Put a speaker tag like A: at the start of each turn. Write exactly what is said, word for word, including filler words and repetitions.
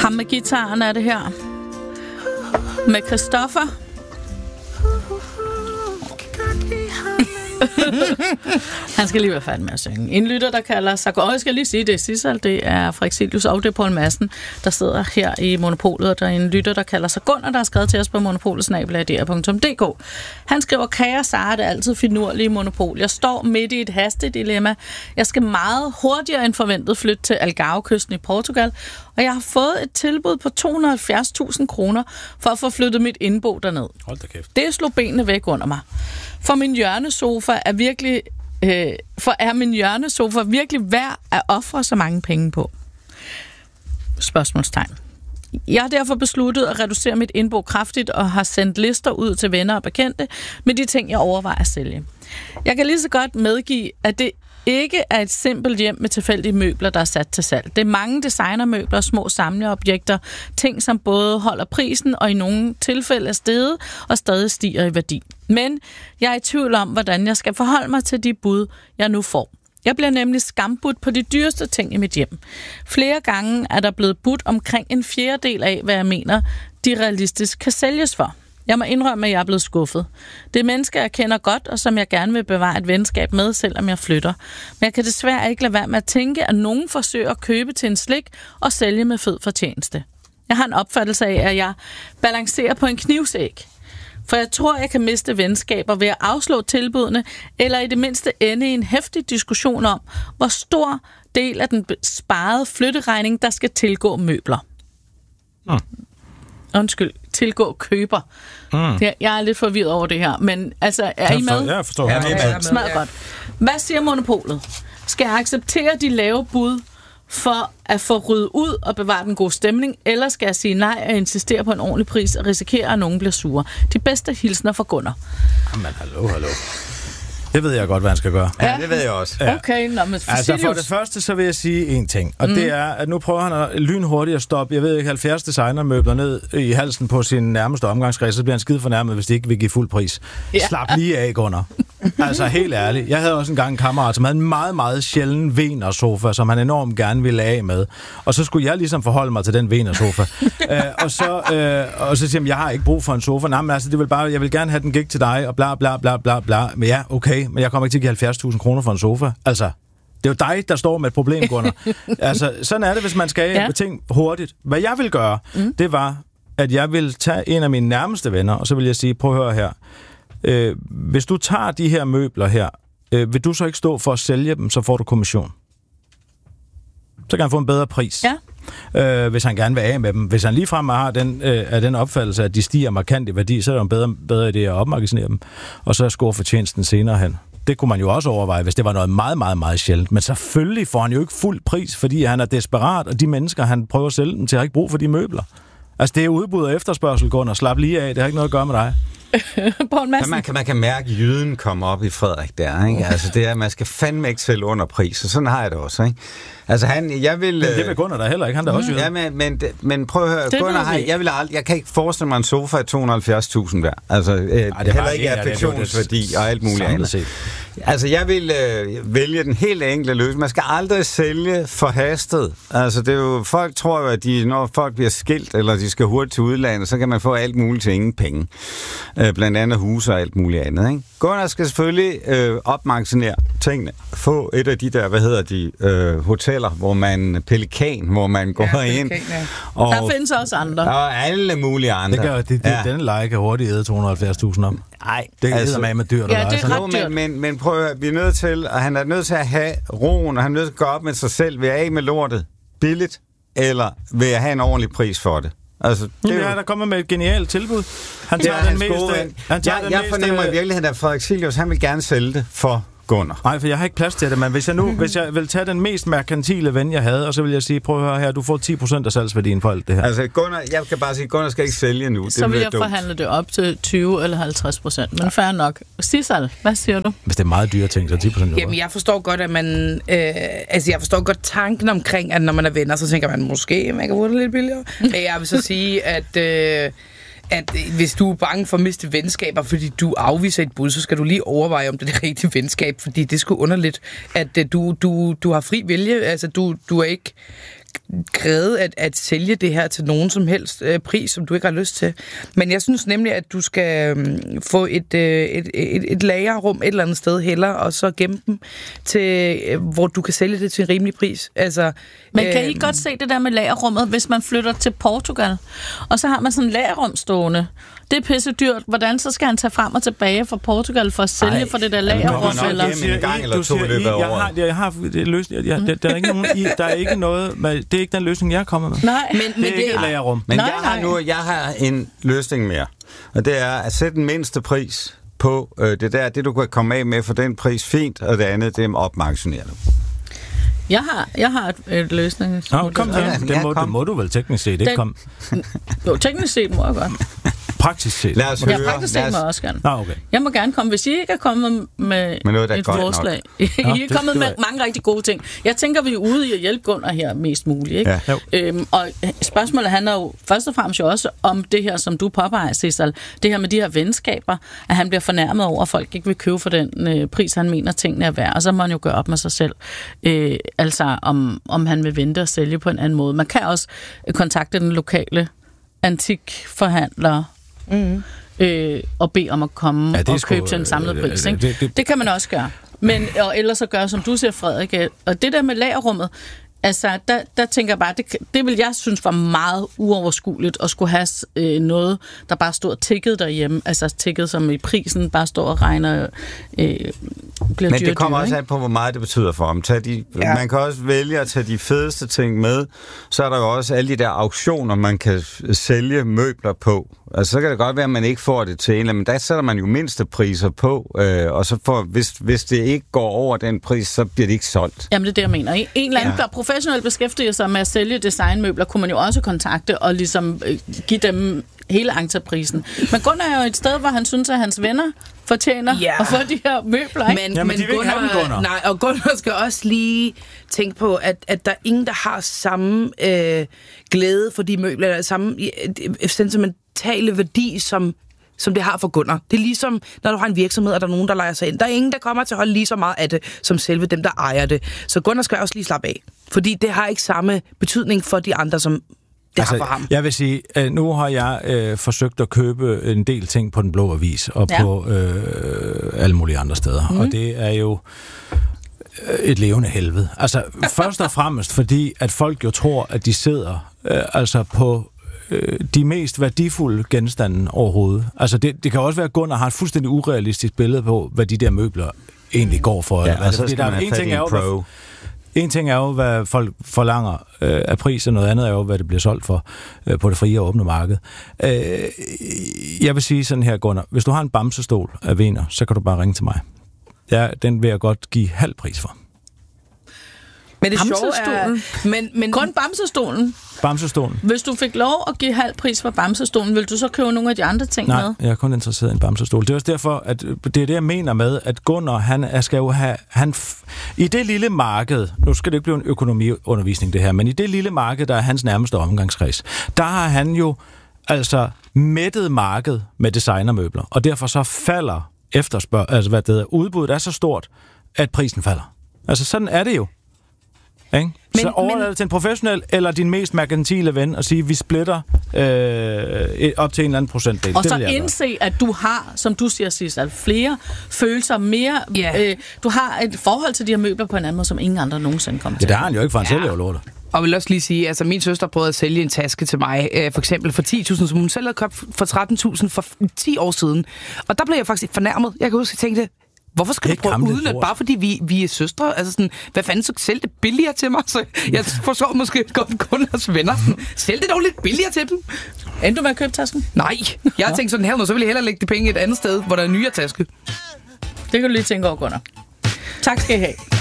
A: Ham med gitaren er det her. Med Christoffer. Han skal lige være færdig med at synge. En lytter, der kalder sig... Og jeg skal lige sige, det er Sissel, det er Frexilius, og det er Poul Madsen, der sidder her i Monopolet, og der er en lytter, der kalder sig Gunnar, der har skrevet til os på monopolet snabel-a d r punktum d k. Han skriver, kære Sara, det er altid finurlige Monopol. Jeg står midt i et hastedilemma. Jeg skal meget hurtigere end forventet flytte til Algarve-kysten i Portugal, og jeg har fået et tilbud på to hundrede og halvfjerds tusind kroner for at få flyttet mit indbo derned.
B: Hold da kæft.
A: Det slog benene væk under mig. For min hjørnesofa er virkelig... Øh, for er min hjørnesofa virkelig værd at ofre så mange penge på? Spørgsmålstegn. Jeg har derfor besluttet at reducere mit indbo kraftigt og har sendt lister ud til venner og bekendte med de ting, jeg overvejer at sælge. Jeg kan lige så godt medgive, at det ikke er et simpelt hjem med tilfældige møbler, der er sat til salg. Det er mange designermøbler, små samleobjekter, ting, som både holder prisen og i nogle tilfælde er steget og stadig stiger i værdi. Men jeg er i tvivl om, hvordan jeg skal forholde mig til de bud, jeg nu får. Jeg bliver nemlig skambudt på de dyreste ting i mit hjem. Flere gange er der blevet budt omkring en fjerdedel af, hvad jeg mener, de realistisk kan sælges for. Jeg må indrømme, at jeg er blevet skuffet. Det er mennesker, jeg kender godt, og som jeg gerne vil bevare et venskab med, selvom jeg flytter. Men jeg kan desværre ikke lade være med at tænke, at nogen forsøger at købe til en slik og sælge med fed fortjeneste. Jeg har en opfattelse af, at jeg balancerer på en knivsæg. For jeg tror, jeg kan miste venskaber ved at afslå tilbudene, eller i det mindste ende i en heftig diskussion om, hvor stor del af den sparede flytteregning, der skal tilgå møbler. Hmm. Undskyld, tilgå køber. Mm. Jeg er lidt forvirret over det her, men altså, er I med?
B: Jeg forstår.
C: Ja, jeg er med.
A: Smadret godt. Hvad siger Monopolet? Skal jeg acceptere de lave bud for at få ryddet ud og bevare den gode stemning, eller skal jeg sige nej og insistere på en ordentlig pris og risikere, at nogen bliver sure? De bedste hilsner fra Gunnar.
B: Jamen, hallo, hallo. Det ved jeg godt, hvad han skal gøre.
C: Ja, det ved jeg også.
A: Ja. Okay, nå, men
B: altså for det første, så vil jeg sige en ting, og mm. det er, at nu prøver han at lynhurtigt at stoppe, jeg ved ikke, halvfjerds designermøbler ned i halsen på sin nærmeste omgangskreds, så bliver han skide fornærmet, hvis det ikke vil give fuld pris. Ja. Slap lige af, Gunnar. Altså helt ærligt. Jeg havde også engang en kammerat, som havde en meget, meget sjælden Wiener-sofa, som han enormt gerne ville af med. Og så skulle jeg ligesom forholde mig til den Wiener-sofa. øh, og, så, øh, og så siger han, jeg har ikke brug for en sofa. Nej, men altså, det vil bare, jeg vil gerne have den gik til dig, og bla bla bla bla bla. Men ja, okay, men jeg kommer ikke til at give halvfjerds tusind kroner for en sofa. Altså, det er jo dig, der står med et problem, Gunnar. Altså, sådan er det, hvis man skal ja. ting hurtigt. Hvad jeg vil gøre, mm. det var, at jeg vil tage en af mine nærmeste venner, og så vil jeg sige, prøv at høre her. Øh, hvis du tager de her møbler her, øh, vil du så ikke stå for at sælge dem, så får du kommission. Så kan han få en bedre pris. Ja. Øh, hvis han gerne vil af med dem. Hvis han ligefrem har den, øh, er den opfattelse, at de stiger markant i værdi, så er det en bedre, bedre idé at opmagasinere dem, og så score fortjenesten senere hen. Det kunne man jo også overveje, hvis det var noget meget, meget, meget sjældent. Men selvfølgelig får han jo ikke fuld pris, fordi han er desperat, og de mennesker, han prøver at sælge dem til, har ikke brug for de møbler. Altså, det er udbud og efterspørgsel, Gunnar. Slap lige af. Det har ikke noget at gøre med dig.
C: Poul Madsen. Man kan, man kan mærke, at jyden kommer op i Frederik der, ikke? Altså, det er, man skal fandme ikke sælge under pris, og sådan har jeg det også, ikke? Altså, han, jeg vil...
B: Men det vil Gunnar der heller ikke, han der mm. også jyden.
C: Ja, men, men, men prøv at høre, Gunnar har, jeg, vil aldrig, jeg kan ikke forestille mig en sofa af to hundrede og halvfjerds tusind værd. Altså, øh, Ej, det heller ikke affektionsværdi og alt muligt andet. Set. Altså, jeg vil øh, vælge den helt enkle løsning. Man skal aldrig sælge forhastet. Altså, det er jo... Folk tror jo, at de, når folk bliver skilt, eller de skal hurtigt til udlandet, så kan man få alt muligt til ingen penge. Øh, blandt andet huse og alt muligt andet, ikke? Gunnar skal selvfølgelig øh, opmagasinere tingene. Få et af de der, hvad hedder de, øh, hoteller, hvor man... Pelikan, hvor man går ja, ind.
A: Ja. Og, der findes også andre.
C: Og alle mulige andre.
B: Det gør, det, det, ja. Denne leje kan hurtigt æde to hundrede og halvfjerds tusind om.
C: Nej,
B: det er altså, med dyrt.
A: Ja, det er ret dyrt.
C: Men, men, men prøv at høre, vi er nødt til, og han er nødt til at have roen, og han er nødt til at gå op med sig selv. Vil jeg af med lortet billigt, eller vil jeg have en ordentlig pris for det? Altså, det
B: ja, jo... der kommer med et genialt tilbud. Han tager
C: ja,
B: den meste... Han tager
C: jeg
B: den
C: jeg
B: meste...
C: fornemmer i virkeligheden, at Frederik Silius, han vil gerne sælge det for Gunnar.
B: Nej, for jeg har ikke plads til det, men hvis jeg nu hvis jeg vil tage den mest merkantile ven, jeg havde, og så vil jeg sige, prøv at høre her, du får ti procent af salgsværdien for alt det her.
C: Altså, Gunnar, jeg kan bare sige, Gunnar skal ikke sælge nu. Det
A: så vil jeg
C: dumt.
A: forhandle det op til tyve eller halvtreds procent, men fair nok. Sissel, hvad siger du?
B: Hvis det er meget dyre ting, så ti procent.
D: Jamen, jeg forstår godt, at man... Øh, altså, jeg forstår godt tanken omkring, at når man er venner, så tænker man, måske man kan bruge det lidt billigere. Men jeg vil så sige, at... Øh, at hvis du er bange for at miste venskaber, fordi du afviser et bud, så skal du lige overveje, om det er det rigtige venskab, fordi det er sgu underligt, at du, du, du har fri vilje, altså du, du er ikke krævet at, at sælge det her til nogen som helst øh, pris, som du ikke har lyst til. Men jeg synes nemlig, at du skal øh, få et, øh, et, et, et lagerrum et eller andet sted heller, og så gemme dem til, øh, hvor du kan sælge det til en rimelig pris. Altså,
A: Men kan I øh, godt se det der med lagerrummet, hvis man flytter til Portugal, og så har man sådan en lagerrum stående? Det er pisse dyrt. Hvordan så skal han tage frem og tilbage fra Portugal for at sælge Ej, for det der lagerrum?
C: Du eller? Siger, en gang eller to i løbet af året.
B: Jeg har, jeg har det løs, jeg, jeg, der, er ikke nogen, I, der er ikke noget, det er ikke den løsning, jeg er kommet med.
A: Nej,
B: men, det er men ikke det, lagerrum.
C: Men
A: nej,
C: jeg har nu jeg har en løsning mere, og det er at sætte den mindste pris på øh, det der, det du kan komme af med for den pris fint, og det andet, det er opmagasinere du.
A: Jeg har, jeg har et, et løsning.
B: Nå, kom så. Det, det, må, det må du vel teknisk set ikke komme.
A: Jo, teknisk set må jeg godt.
B: Praktisk set.
C: Lad os høre.
A: Ja, praktisk set må jeg også gerne.
B: Ah, okay.
A: Jeg må gerne komme, hvis I ikke er kommet med
C: noget,
A: et forslag. I er kommet med mange rigtig gode ting. Jeg tænker, vi er ude i at hjælpe Gunnar her mest muligt. Ikke?
B: Ja.
A: Øhm, og spørgsmålet handler jo først og fremmest jo også om det her, som du påpeger, Sissel. Det her med de her venskaber, at han bliver fornærmet over, at folk ikke vil købe for den øh, pris, han mener, tingene er værd. Og så må han jo gøre op med sig selv. Øh, altså, om, om han vil vente og sælge på en anden måde. Man kan også kontakte den lokale antikforhandler, Mm. Øh, og bede om at komme ja, og købe til en samlet pris. Ikke? Det, det, det kan man også gøre. Men og ellers så gøre, som du siger, Frederik. Og det der med lagerrummet, altså, der, der tænker jeg bare, det, det vil jeg synes var meget uoverskueligt at skulle have øh, noget, der bare stod og tikkede derhjemme. Altså tikket som i prisen, bare står og regner øh, bliver
C: Men
A: dyre,
C: det kommer
A: dyre,
C: også
A: ikke?
C: an på, hvor meget det betyder for ham. Tag de, ja. Man kan også vælge at tage de fedeste ting med. Så er der jo også alle de der auktioner, man kan sælge møbler på. Altså, så kan det godt være, at man ikke får det til en, men der sætter man jo mindste priser på, øh, og så får, hvis, hvis det ikke går over den pris, så bliver det ikke solgt.
A: Jamen, det er det, jeg mener. En eller anden,
C: ja.
A: der professionelt beskæftiger sig med at sælge designmøbler, kunne man jo også kontakte og ligesom øh, give dem hele entreprisen. Men Gunnar er jo et sted, hvor han synes, at hans venner fortjener
D: ja.
A: at få de her møbler, ikke?
D: Men,
B: ja, men,
D: men
B: de vil
D: Gunnar,
B: ikke have dem, Gunnar.
D: Nej, og Gunnar skal også lige tænke på, at, at der er ingen, der har samme øh, glæde for de møbler, eller samme øh, sentimentale værdi, som som det har for Gunnar. Det er ligesom, når du har en virksomhed, og der er nogen, der lejer sig ind. Der er ingen, der kommer til at holde lige så meget af det, som selve dem, der ejer det. Så Gunnar skal også lige slappe af. Fordi det har ikke samme betydning for de andre, som det altså, har for ham.
B: Jeg vil sige, at nu har jeg øh, forsøgt at købe en del ting på Den Blå Avis, og ja. på øh, alle mulige andre steder. Mm. Og det er jo et levende helvede. Altså, først og fremmest, fordi at folk jo tror, at de sidder øh, altså på de mest værdifulde genstande overhovedet. Altså det, det kan også være, at Gunnar har et fuldstændig urealistisk billede på, hvad de der møbler egentlig går for.
C: Ja, altså, så skal
B: der,
C: man
B: en ting er jo,
C: pro.
B: Hvad, en ting er jo, hvad folk forlanger øh, af pris, og noget andet er jo, hvad det bliver solgt for øh, på det frie og åbne marked. Øh, jeg vil sige sådan her, Gunnar, hvis du har en bamsestol af Wiener, så kan du bare ringe til mig. Ja, den vil jeg godt give halv pris for.
D: Men det sjove er... Men, men,
A: kun bamsestolen.
B: Bamsestolen.
A: Hvis du fik lov at give halv pris for bamsestolen, vil du så købe nogle af de andre ting
B: Nej,
A: med?
B: jeg er kun interesseret i en bamsestol. Det er også derfor, at det er det, jeg mener med, at Gunnar, han skal jo have... Han f- I det lille marked, nu skal det ikke blive en økonomiundervisning det her, men i det lille marked, der er hans nærmeste omgangskreds, der har han jo altså mættet marked med designermøbler, og derfor så falder efterspørg... Altså, hvad det hedder, udbuddet er så stort, at prisen falder. Altså, sådan er det jo. Ikke? Men, så overlad det til en professionel eller din mest merkantile ven og sige, at vi splitter øh, op til en eller anden procentdel.
A: Og det så indse, at du har, som du siger, Sissel, flere følelser, mere... Yeah. Øh, du har et forhold til de her møbler på en anden måde, som ingen andre nogensinde kommer til.
B: Ja, det har han jo ikke, for han ja. sælger jo lortet.
D: Og vil også lige sige, altså min søster prøvede at sælge en taske til mig, øh, for eksempel for ti tusind, som hun selv havde købt for tretten tusind for ti år siden. Og der blev jeg faktisk fornærmet. Jeg kan huske, at jeg tænkte, hvorfor skal du prøve uden, at bare fordi vi, vi er søstre? Altså sådan, hvad fanden, så sælg det billigere til mig? Så jeg forstår måske godt Gunnars venner. Sælg det dog lidt billigere til dem.
A: Endte du med at købe tasken?
D: Nej, jeg har tænkt sådan her, så vil jeg hellere lægge de penge et andet sted, hvor der er en nyere taske.
A: Det kan du lige tænke over, Gunnar. Tak skal I have.